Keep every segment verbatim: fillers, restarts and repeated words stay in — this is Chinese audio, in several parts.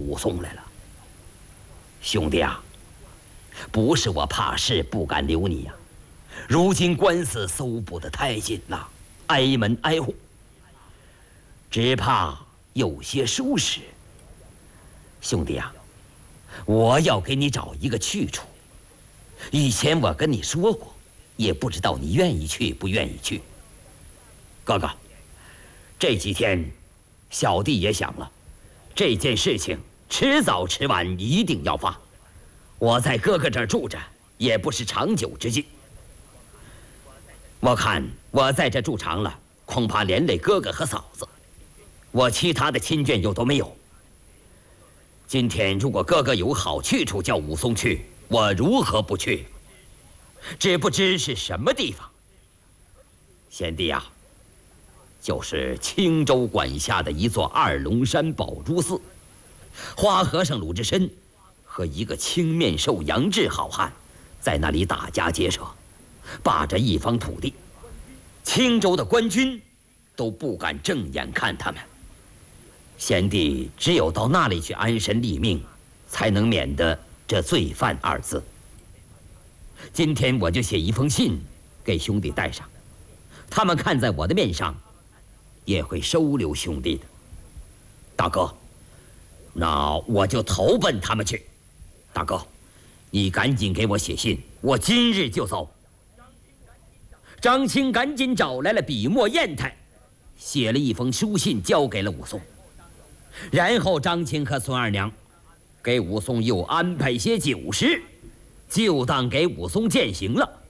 武松来了。兄弟啊，不是我怕事不敢留你呀、啊，如今官司搜捕得太紧了，挨门挨户，只怕有些疏失。兄弟啊，我要给你找一个去处。以前我跟你说过，也不知道你愿意去不愿意去。哥哥，这几天小弟也想了，这件事情迟早迟晚一定要发。我在哥哥这儿住着也不是长久之计，我看我在这住长了，恐怕连累哥哥和嫂子，我其他的亲眷又都没有。今天如果哥哥有好去处叫武松去，我如何不去？只不知是什么地方。贤弟啊，就是青州管辖的一座二龙山宝珠寺，花和尚鲁智深和一个青面兽杨志好汉在那里打家劫舍，霸着一方土地，青州的官军都不敢正眼看他们。贤弟只有到那里去安身立命，才能免得这罪犯二字。今天我就写一封信给兄弟带上，他们看在我的面上，也会收留兄弟的。大哥，那我就投奔他们去。大哥，你赶紧给我写信，我今日就走。张青赶紧找来了笔墨砚台，写了一封书信交给了武松。然后张青和孙二娘给武松又安排些酒食，就当给武松饯行了。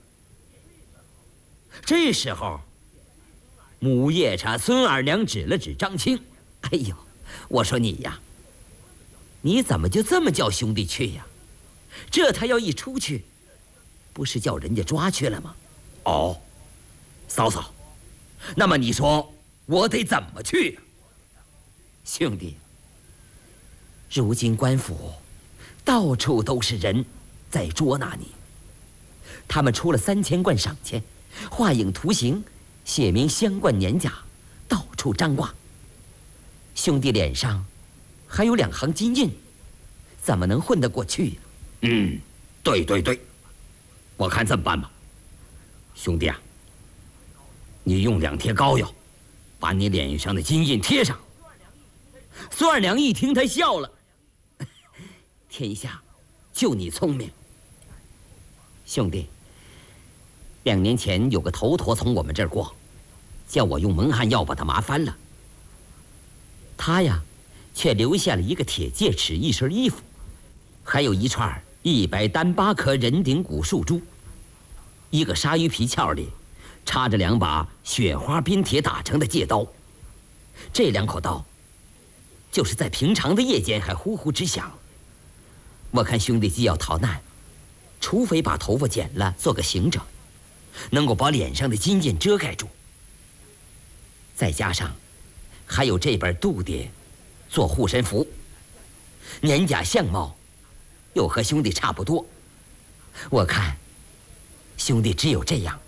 这时候母夜叉孙二娘指了指张青，哎呦，我说你呀，你怎么就这么叫兄弟去呀？这他要一出去，不是叫人家抓去了吗？哦，嫂嫂，那么你说我得怎么去呀？兄弟，如今官府到处都是人在捉拿你，他们出了三千贯赏钱，画影图形，写明相关年甲，到处张挂。兄弟脸上还有两行金印，怎么能混得过去呀？嗯，对对对，我看这么办吧，兄弟啊，你用两贴膏药把你脸上的金印贴上。孙二娘一听，她笑了，天下就你聪明。兄弟，两年前有个头陀从我们这儿过，叫我用蒙汗药把他麻翻了。他呀，却留下了一个铁戒尺、一身衣服，还有一串一百单八颗人顶古树珠，一个鲨鱼皮鞘里插着两把雪花冰铁打成的戒刀。这两口刀就是在平常的夜间还呼呼直响。我看兄弟既要逃难，除非把头发剪了做个行者，能够把脸上的金印遮盖住，再加上还有这本度牒做护身符，年甲相貌又和兄弟差不多，我看兄弟只有这样。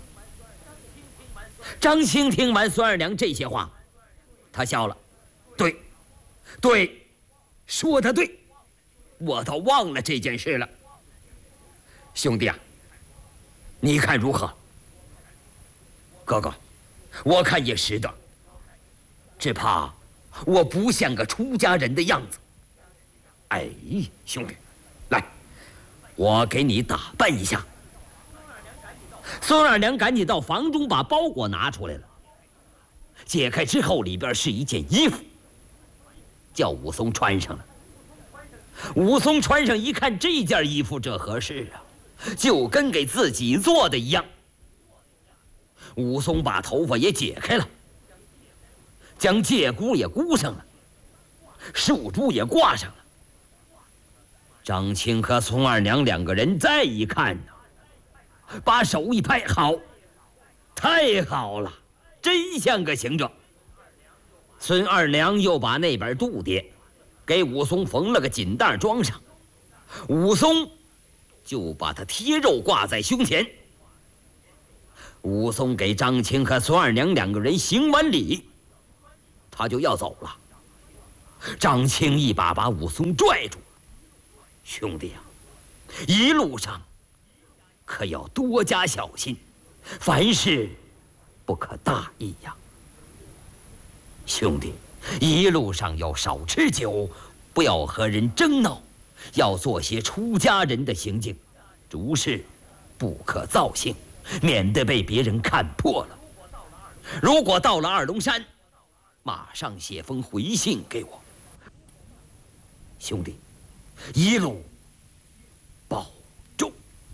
张青听完孙二娘这些话，他笑了，对对，说得对，我倒忘了这件事了。兄弟啊，你看如何？哥哥，我看也识得，只怕我不像个出家人的样子。哎，兄弟，来，我给你打扮一下。孙二娘赶紧到房中把包裹拿出来了，解开之后里边是一件衣服，叫武松穿上了。武松穿上一看，这件衣服这合适啊，就跟给自己做的一样。武松把头发也解开了，将戒箍也箍上了，树珠也挂上了。张青和孙二娘两个人再一看呢，把手一拍，好，太好了，真像个行者。孙二娘又把那本度牒给武松缝了个锦带装上，武松就把他贴肉挂在胸前。武松给张青和孙二娘两个人行完礼，他就要走了。 张青一把把武松拽住：“兄弟啊，一路上可要多加小心，凡事不可大意呀。兄弟，一路上要少吃酒，不要和人争闹，要做些出家人的行径，诸事不可造性，免得被别人看破了。如果到了二龙山，马上写封回信给我。兄弟，一路保重。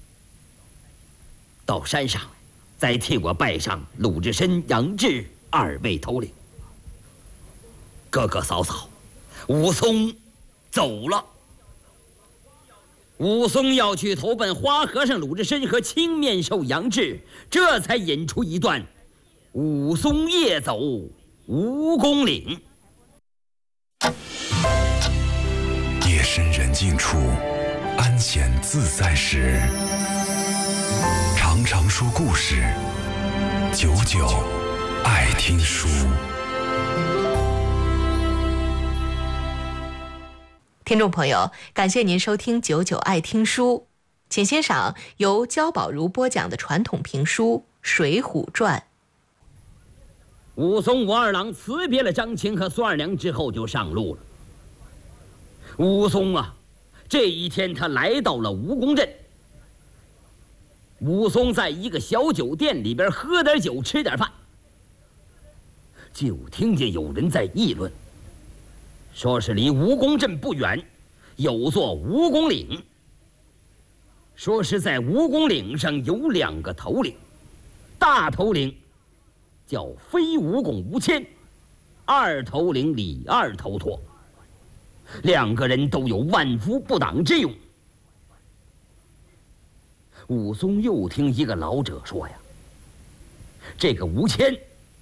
到山上再替我拜上鲁智深、杨志二位头领。哥哥嫂嫂，武松走了。”武松要去投奔花和尚鲁智深和青面兽杨志，这才引出一段武松夜走蜈蚣岭。 夜深人静处，安闲自在时，常常说故事，久久爱听书。 听众朋友，感谢您收听九九爱听书，请欣赏由焦宝如播讲的传统评书《水浒传》。 武松武二郎辞别了张青和孙二娘之后，就上路了。武松啊，这一天他来到了蜈蚣镇。武松在一个小酒店里边喝点酒，吃点饭，就听见有人在议论，说是离蜈蚣镇不远有座蜈蚣岭，说是在蜈蚣岭上有两个头领，大头领叫飞蜈蚣吴谦，二头领李二头陀，两个人都有万夫不挡之勇。武松又听一个老者说呀，这个吴谦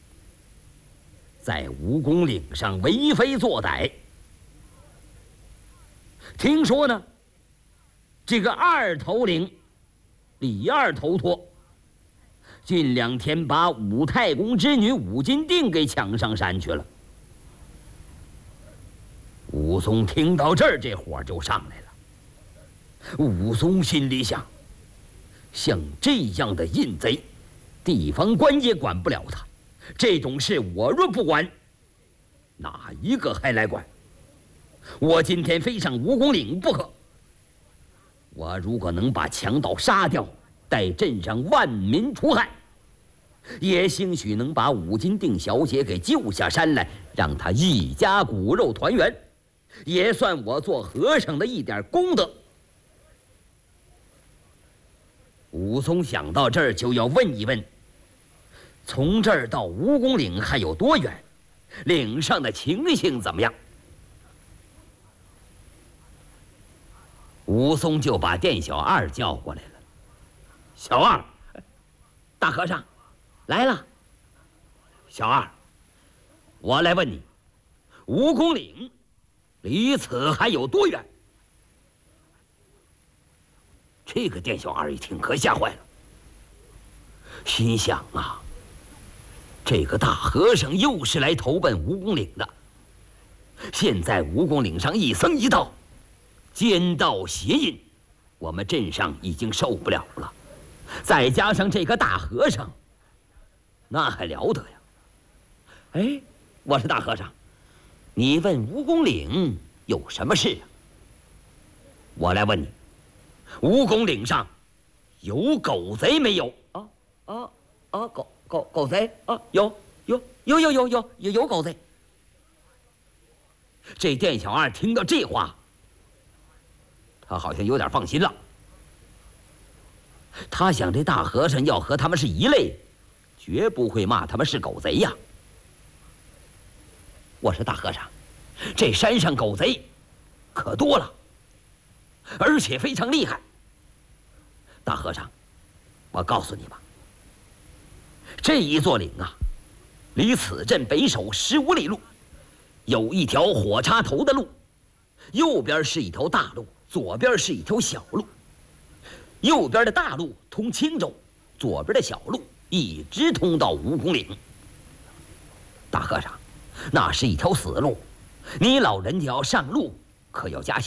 在蜈蚣岭上为非作歹，听说呢，这个二头领李二头陀近两天把武太公之女武金定给抢上山去了。武松听到这儿，这火就上来了。武松心里想，像这样的淫贼，地方官也管不了他，这种事我若不管，哪一个还来管？我今天非上蜈蚣岭不可。我如果能把强盗杀掉，待镇上万民除害，也兴许能把武金定小姐给救下山来，让她一家骨肉团圆，也算我做和尚的一点功德。武松想到这儿，就要问一问，从这儿到蜈蚣岭还有多远？岭上的情形怎么样？武松就把店小二叫过来了。小二，大和尚来了。小二，我来问你，蜈蚣岭离此还有多远？这个店小二一听，可吓坏了，心想啊，这个大和尚又是来投奔蜈蚣岭的。现在蜈蚣岭上一僧一道，奸盗邪淫，我们镇上已经受不了了，再加上这个大和尚，那还了得呀！哎，我是大和尚，你问蜈蚣岭有什么事啊？我来问你，蜈蚣岭上有狗贼没有？啊啊啊！狗狗狗贼啊！有有有有有有有有狗贼。这店小二听到这话，他好像有点放心了。他想，这大和尚要和他们是一类，绝不会骂他们是狗贼呀。我说大和尚，这山上狗贼可多了，而且非常厉害。大和尚，我告诉你吧，这一座岭啊，离此镇北首十五里路，有一条火插头的路，右边是一条大路，左边是一条小路。右边的大路通青州，左边的小路一直通到蜈蚣岭。大和尚，那是一条死路， 你老人家要上路，可要加小。